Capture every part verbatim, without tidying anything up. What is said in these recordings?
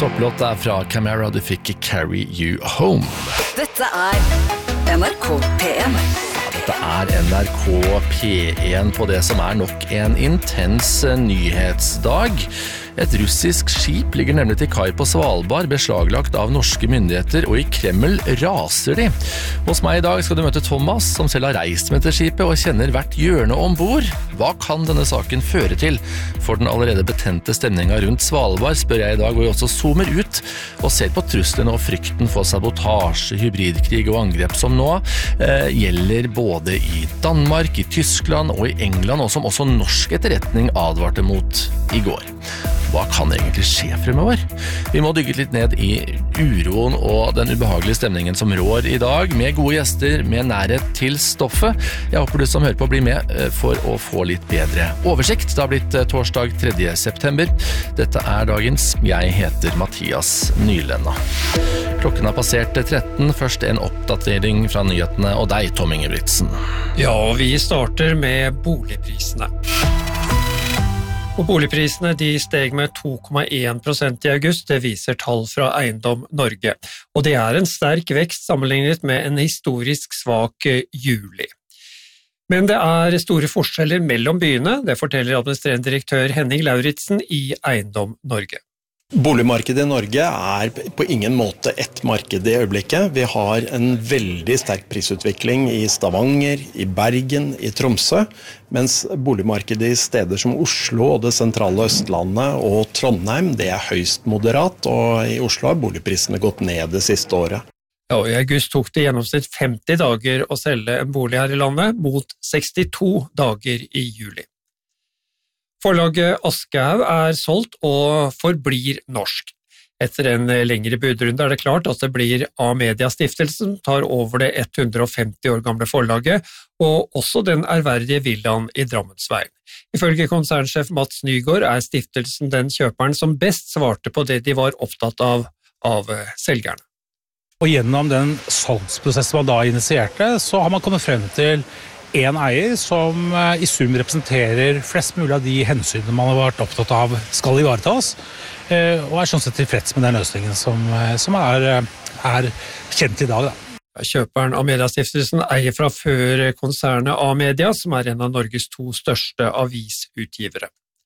Topplåt er fra Camara, du fikk Carry You Home. Dette er N R K P en. Dette er N R K P en på det som er nok en intens nyhetsdag. Et russisk skip ligger nemlig til kai på Svalbard, beslaglagt av norske myndigheter, og i Kreml raser de. Hos meg i dag skal du møte Thomas, som selv har reist med dette skipet og kjenner hvert hjørne ombord. Hva kan denne saken føre til? For den allerede betente stemningen rundt Svalbard spør jeg i dag, hvor vi også zoomer ut og ser på truslene og frykten for sabotasje, hybridkrig og angrep som nå eh, gjelder både i Danmark, i Tyskland og i England, og som også norsk etterretning advarte mot i går. Hva kan egentlig skje fremover? Vi må dygge litt ned i uroen og den ubehagelige stemningen som rår i dag, med gode gjester, med nærhet til stoffet. Jeg håper du som hører på blir med for å få litt bedre oversikt. Det har blitt torsdag tredje september. Dette er dagens. Jeg heter Mathias Nylenna. Klokken har passert tretten, først en oppdatering fra nyhetene, og deg, Tom Ingebrigtsen. Ja, vi starter med boligprisene. Og boligprisene de steg med to komma en prosent i august, det viser tall fra Eiendom Norge. Og det er en sterk vekst sammenlignet med en historisk svak juli. Men det er store forskjeller mellom byene, det forteller administrerende direktør Henning Lauritsen i Eiendom Norge. Boligmarkedet i Norge er på ingen måte ett marked i øyeblikket. Vi har en veldig sterk prisutvikling i Stavanger, i Bergen, i Tromsø, mens boligmarkedet i steder som Oslo og det sentrale Østlandet og Trondheim, det er høyst moderat, og i Oslo har boligprisene gått ned det siste året. Ja, i august tok det gjennomsnitt femti dager å selge en bolig her i landet, mot sekstito dager i juli. Forlaget Aschehoug er solgt og forblir norsk. Etter en lengre budrunde er det klart at det blir A-Media Stiftelsen tar over det hundre og femti år gamle forlaget, og også den ærverdige villaen i Drammensveien. Ifølge konsernsjef Mats Nygaard er stiftelsen den kjøperen som best svarte på det de var opptatt av av selgerne. Og gjennom den salgsprosessen man da initierte, så har man kommet frem til en eier som i sum representerer flest mulig av de hensynene man har vært opptatt av skal ivaretas, og er sånn sett tilfreds med den løsningen som, som er, er kjent i dag. Da. Kjøperen A-Media Stiftelsen eier fra før konsernet A-Media, som er en av Norges to største avisutgivere.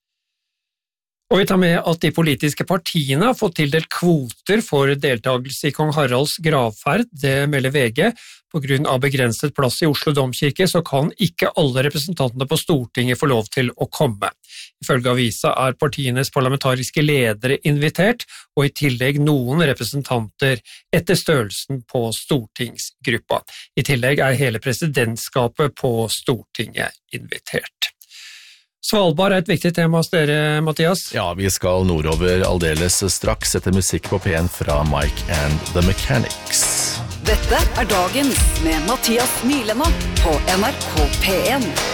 Og vi tar med at de politiske partiene har fått tildelt kvoter for deltakelse i Kong Haralds gravferd, det melder V G. På grunn av begrenset plass i Oslo Domkirke så kan ikke alle representantene på Stortinget få lov til å komme. Ifølge avisa er partienes parlamentariske ledere invitert, og i tillegg noen representanter etter størrelsen på stortingsgruppa. I tillegg er hele presidentskapet på Stortinget invitert. Svalbard er et viktig tema hos dere, Mathias. Ja, vi skal nordover aldeles straks etter musikk på P en fra Mike and the Mechanics. Dette er dagens med Mathias Nylenna på N R K P en.